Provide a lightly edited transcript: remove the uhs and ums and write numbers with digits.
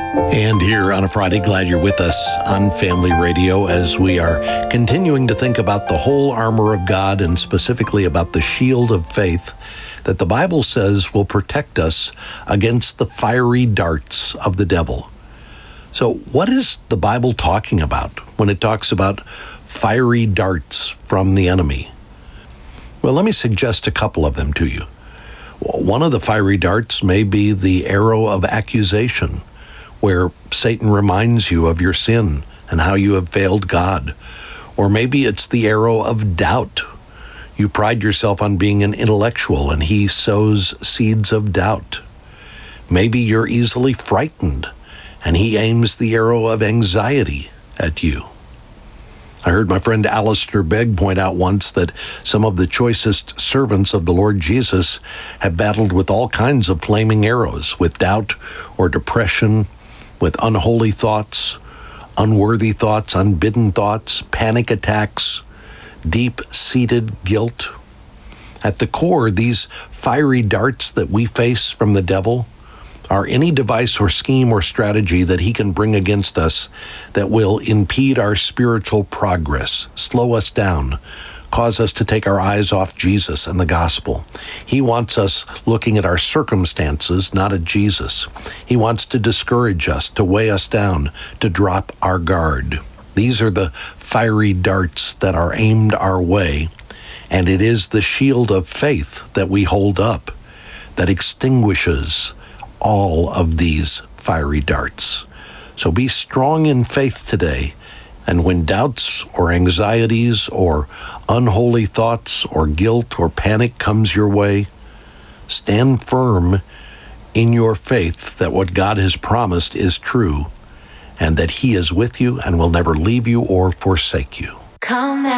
And here on a Friday, glad you're with us on Family Radio as we are continuing to think about the whole armor of God and specifically about the shield of faith that the Bible says will protect us against the fiery darts of the devil. So what is the Bible talking about when it talks about fiery darts from the enemy? Well, let me suggest a couple of them to you. One of the fiery darts may be the arrow of accusation, where Satan reminds you of your sin and how you have failed God. Or maybe it's the arrow of doubt. You pride yourself on being an intellectual, and he sows seeds of doubt. Maybe you're easily frightened, and he aims the arrow of anxiety at you. I heard my friend Alistair Begg point out once that some of the choicest servants of the Lord Jesus have battled with all kinds of flaming arrows, with doubt or depression, with unholy thoughts, unworthy thoughts, unbidden thoughts, panic attacks, deep-seated guilt. At the core, these fiery darts that we face from the devil are any device or scheme or strategy that he can bring against us that will impede our spiritual progress, slow us down, cause us to take our eyes off Jesus and the gospel. He wants us looking at our circumstances, not at Jesus. He wants to discourage us, to weigh us down, to drop our guard. These are the fiery darts that are aimed our way, and it is the shield of faith that we hold up that extinguishes all of these fiery darts. So be strong in faith today, and when doubts or anxieties or unholy thoughts or guilt or panic comes your way, stand firm in your faith that what God has promised is true, and that he is with you and will never leave you or forsake you. Come now.